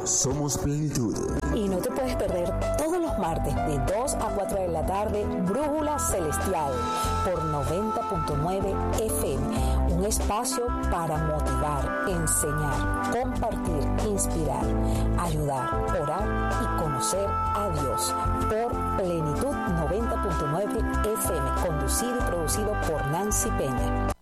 somos plenitud. Y no te puedes perder todos los martes de 2 a 4 de la tarde Brújula Celestial por 90.9 FM. Un espacio para motivar, enseñar, compartir, inspirar, ayudar, orar y conocer a Dios por Plenitud 90.9 FM, conducido y producido por Nancy Peña.